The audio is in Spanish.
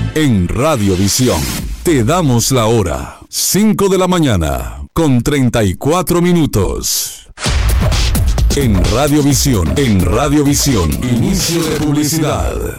En Radiovisión te damos la hora. 5 de la mañana con 34 minutos. En Radiovisión, inicio de publicidad.